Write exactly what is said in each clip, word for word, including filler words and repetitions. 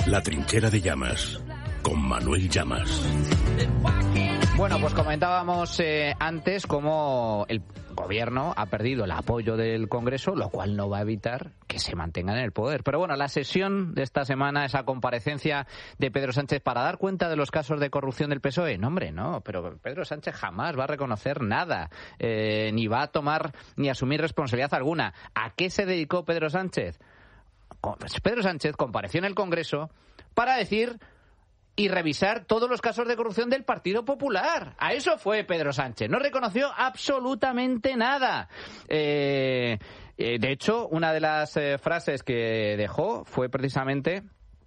La Trinchera de Llamas, con Manuel Llamas. Bueno, pues comentábamos eh, antes cómo el gobierno ha perdido el apoyo del Congreso, lo cual no va a evitar que se mantengan en el poder. Pero bueno, la sesión de esta semana, esa comparecencia de Pedro Sánchez para dar cuenta de los casos de corrupción del P S O E, no hombre, no, pero Pedro Sánchez jamás va a reconocer nada, eh, ni va a tomar ni asumir responsabilidad alguna. ¿A qué se dedicó Pedro Sánchez? Pedro Sánchez compareció en el Congreso para decir y revisar todos los casos de corrupción del Partido Popular. A eso fue Pedro Sánchez. No reconoció absolutamente nada. Eh, eh, de hecho, una de las eh, frases que dejó fue precisamente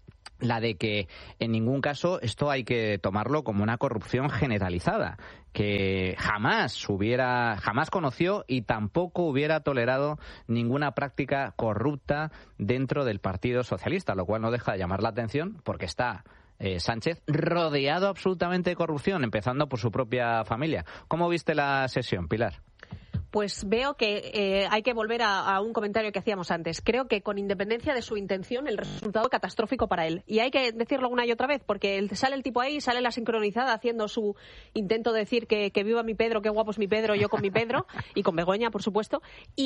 la de que en ningún caso esto hay que tomarlo como una corrupción generalizada, que jamás hubiera, jamás conoció y tampoco hubiera tolerado ninguna práctica corrupta dentro del Partido Socialista, lo cual no deja de llamar la atención porque está eh, Sánchez rodeado absolutamente de corrupción, empezando por su propia familia. ¿Cómo viste la sesión, Pilar? Pues veo que eh, hay que volver a, a un comentario que hacíamos antes. Creo que con independencia de su intención, el resultado es catastrófico para él. Y hay que decirlo una y otra vez, porque él, sale el tipo ahí, sale la sincronizada haciendo su intento de decir que, que viva mi Pedro, qué guapo es mi Pedro, yo con mi Pedro, y con Begoña, por supuesto.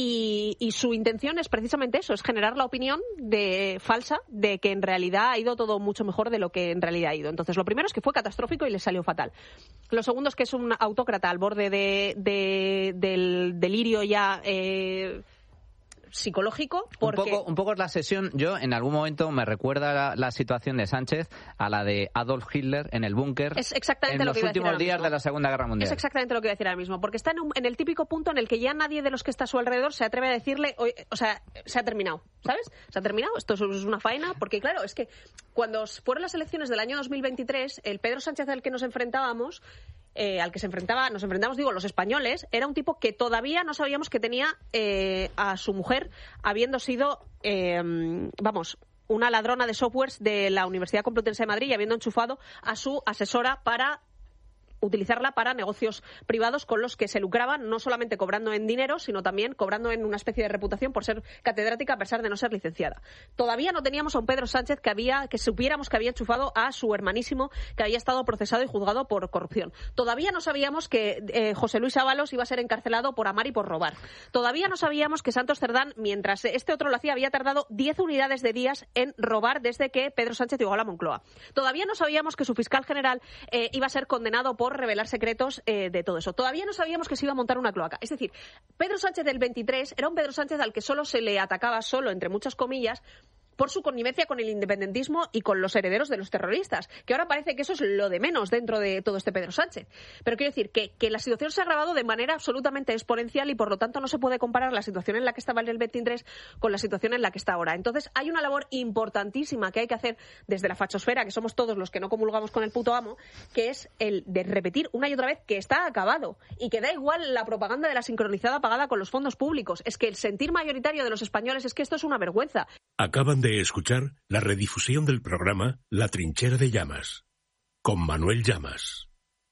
Y, y su intención es precisamente eso, es generar la opinión de falsa de que en realidad ha ido todo mucho mejor de lo que en realidad ha ido. Entonces, lo primero es que fue catastrófico y le salió fatal. Lo segundo es que es un autócrata al borde de, de, del delirio ya eh, psicológico. Porque... Un poco, un poco la sesión, yo en algún momento me recuerda la, la situación de Sánchez a la de Adolf Hitler en el búnker es exactamente en lo los que iba a decir últimos días mismo. de la Segunda Guerra Mundial. Es exactamente lo que iba a decir ahora mismo, porque está en, un, en el típico punto en el que ya nadie de los que está a su alrededor se atreve a decirle, o, o sea, se ha terminado, ¿sabes? Se ha terminado, esto es una faena, porque claro, es que cuando fueron las elecciones del año dos mil veintitrés, el Pedro Sánchez al que nos enfrentábamos, Eh, al que se enfrentaba, nos enfrentamos, digo, los españoles, era un tipo que todavía no sabíamos que tenía eh, a su mujer habiendo sido, eh, vamos, una ladrona de softwares de la Universidad Complutense de Madrid y habiendo enchufado a su asesora para utilizarla para negocios privados con los que se lucraban, no solamente cobrando en dinero, sino también cobrando en una especie de reputación por ser catedrática a pesar de no ser licenciada. Todavía no teníamos a un Pedro Sánchez que había, que supiéramos que había enchufado a su hermanísimo que había estado procesado y juzgado por corrupción. Todavía no sabíamos que eh, José Luis Ábalos iba a ser encarcelado por amar y por robar. Todavía no sabíamos que Santos Cerdán, mientras este otro lo hacía, había tardado diez unidades de días en robar desde que Pedro Sánchez llegó a la Moncloa. Todavía no sabíamos que su fiscal general eh, iba a ser condenado por revelar secretos eh, de todo eso. Todavía no sabíamos que se iba a montar una cloaca. Es decir, Pedro Sánchez del veintitrés era un Pedro Sánchez al que solo se le atacaba, solo entre muchas comillas, por su connivencia con el independentismo y con los herederos de los terroristas, que ahora parece que eso es lo de menos dentro de todo este Pedro Sánchez. Pero quiero decir que, que la situación se ha agravado de manera absolutamente exponencial y por lo tanto no se puede comparar la situación en la que estaba en el veintitrés con la situación en la que está ahora. Entonces hay una labor importantísima que hay que hacer desde la fachosfera, que somos todos los que no comulgamos con el puto amo, que es el de repetir una y otra vez que está acabado y que da igual la propaganda de la sincronizada pagada con los fondos públicos. Es que el sentir mayoritario de los españoles es que esto es una vergüenza. Acaban de escuchar la redifusión del programa La Trinchera de Llamas, con Manuel Llamas.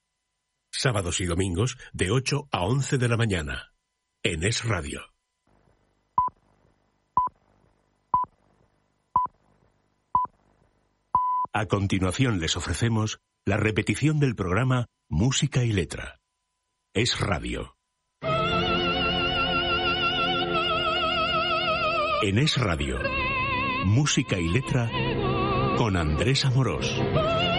Sábados y domingos de ocho a once de la mañana, en Es Radio. A continuación les ofrecemos la repetición del programa Música y Letra. Es Radio. En Es Radio, Música y Letra con Andrés Amorós.